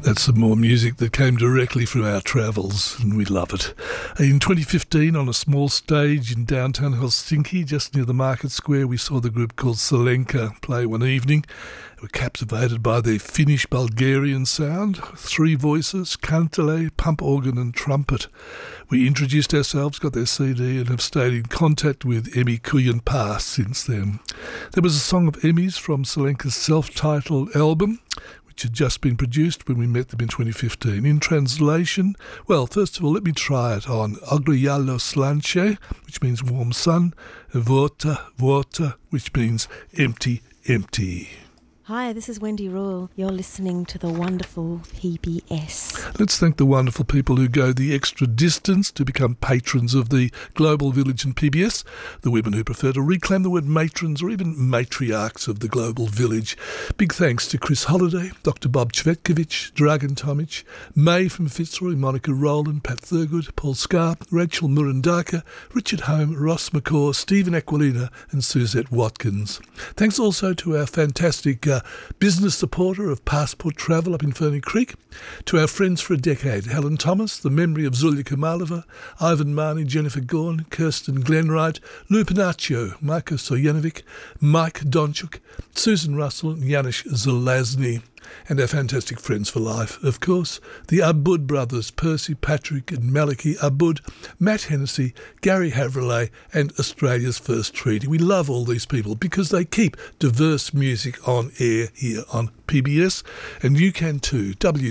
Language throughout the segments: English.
That's some more music that came directly from our travels, and we love it. In 2015, on a small stage in downtown Helsinki, just near the market square, we saw the group called Selenka play one evening. We were captivated by their Finnish-Bulgarian sound, 3 voices, kantele, pump organ and trumpet. We introduced ourselves, got their CD, and have stayed in contact with Emmi Kujanpää since then. There was a song of Emmi's from Selenka's self-titled album, which had just been produced when we met them in 2015. In translation, well, first of all, let me try it on Agrialo Slanche, which means warm sun, Vuota, Vuota, which means empty, empty. Hi, this is Wendy Rule. You're listening to the wonderful PBS. Let's thank the wonderful people who go the extra distance to become patrons of the Global Village and PBS, the women who prefer to reclaim the word matrons or even matriarchs of the Global Village. Big thanks to Chris Holliday, Dr. Bob Cvetkovic, Dragan Tomic, May from Fitzroy, Monica Rowland, Pat Thurgood, Paul Scarp, Rachel Murandaka, Richard Home, Ross McCaw, Stephen Aquilina and Suzette Watkins. Thanks also to our fantastic business supporter of Passport Travel up in Ferny Creek, to our friends for a decade, Helen Thomas, the memory of Zulia Kamalova, Ivan Marnie, Jennifer Gorn, Kirsten Glenwright, Lou Panaccio, Marko Sojanovic, Mike Donchuk, Susan Russell and Janusz Zelazny. And our fantastic friends for life, of course, the Abud brothers, Percy, Patrick and Malachy Abud, Matt Hennessy, Gary Havrelay and Australia's First Treaty. We love all these people because they keep diverse music on air here on PBS, and you can too,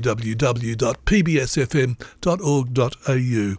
www.pbsfm.org.au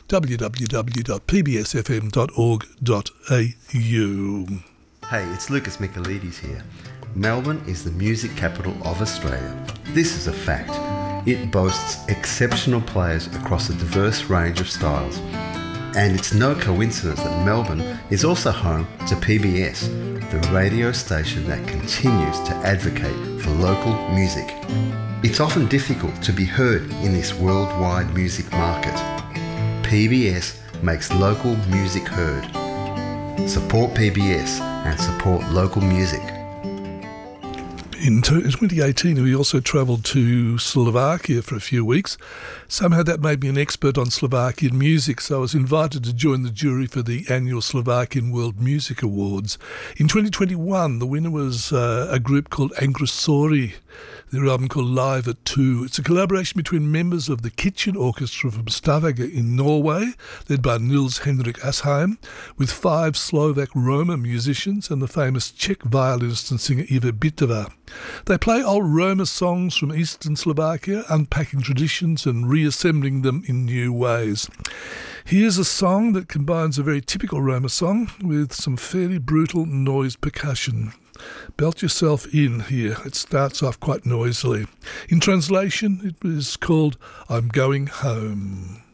www.pbsfm.org.au. Hey, it's Lucas Michaelides here. Melbourne is the music capital of Australia. This is a fact. It boasts exceptional players across a diverse range of styles. And it's no coincidence that Melbourne is also home to PBS, the radio station that continues to advocate for local music. It's often difficult to be heard in this worldwide music market. PBS makes local music heard. Support PBS and support local music. In 2018, we also travelled to Slovakia for a few weeks. Somehow that made me an expert on Slovakian music, so I was invited to join the jury for the annual Slovakian World Music Awards. In 2021, the winner was a group called Angrasori. Their album called Live at 2. It's a collaboration between members of the Kitchen Orchestra from Stavanger in Norway, led by Nils Henrik Asheim, with 5 Slovak Roma musicians and the famous Czech violinist and singer Iva Bitova. They play old Roma songs from eastern Slovakia, unpacking traditions and reassembling them in new ways. Here's a song that combines a very typical Roma song with some fairly brutal noise percussion. Belt yourself in here. It starts off quite noisily. In translation, it is called I'm Going Home.